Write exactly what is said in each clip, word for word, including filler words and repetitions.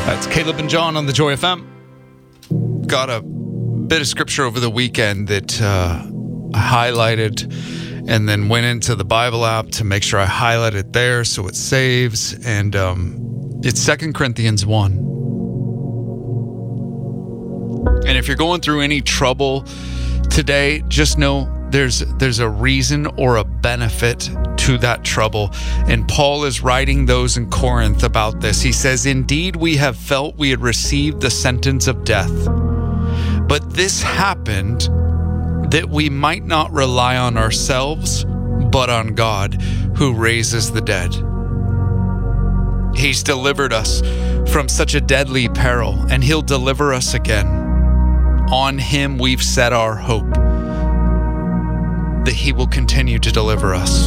That's Caleb and John on the Joy F M. Got a bit of scripture over the weekend that uh, I highlighted and then went into the Bible app to make sure I highlight it there so it saves. And um, it's Second Corinthians one. And if you're going through any trouble today, just know there's there's a reason or a benefit to that trouble. And Paul is writing those in Corinth about this. He says, "Indeed, we have felt we had received the sentence of death. But this happened that we might not rely on ourselves, but on God, who raises the dead. He's delivered us from such a deadly peril, and he'll deliver us again. On him we've set our hope, that he will continue to deliver us."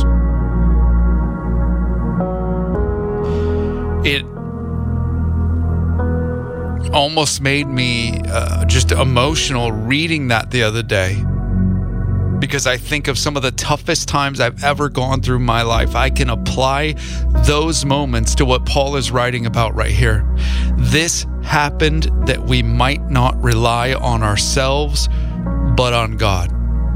It almost made me uh, just emotional reading that the other day, because I think of some of the toughest times I've ever gone through my life. I can apply those moments to what Paul is writing about right here. This happened that we might not rely on ourselves, but on God.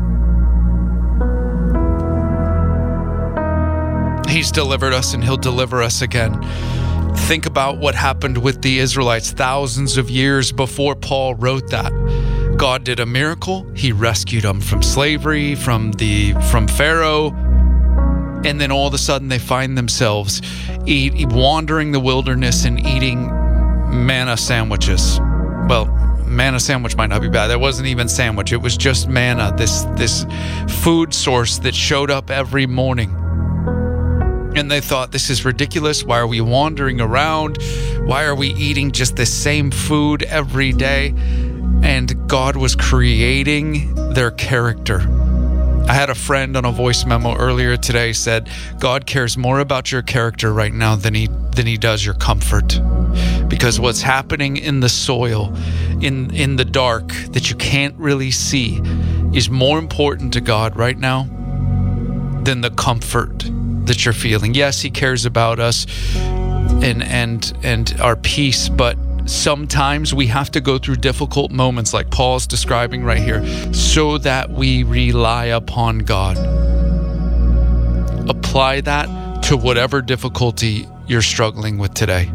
He's delivered us and he'll deliver us again. Think about what happened with the Israelites thousands of years before Paul wrote that. God did a miracle. He rescued them from slavery, from the from Pharaoh. And then all of a sudden they find themselves eat, wandering the wilderness and eating manna sandwiches. Well, manna sandwich might not be bad. That wasn't even sandwich. It was just manna, this this food source that showed up every morning. And they thought, this is ridiculous. Why are we wandering around? Why are we eating just the same food every day? And God was creating their character. I had a friend on a voice memo earlier today said, God cares more about your character right now than he than he does your comfort. Because what's happening in the soil, in, in the dark that you can't really see, is more important to God right now than the comfort that you're feeling. Yes, he cares about us and and and our peace, but sometimes we have to go through difficult moments like Paul's describing right here so that we rely upon God. Apply that to whatever difficulty you're struggling with today.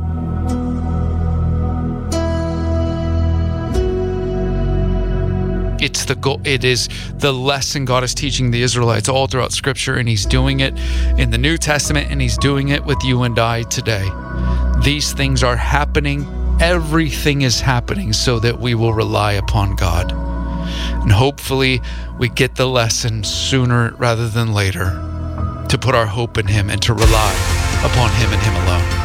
It's the goal. It is the lesson God is teaching the Israelites all throughout Scripture, and he's doing it in the New Testament, and he's doing it with you and I today. These things are happening. Everything is happening so that we will rely upon God. And hopefully we get the lesson sooner rather than later to put our hope in him and to rely upon him and him alone.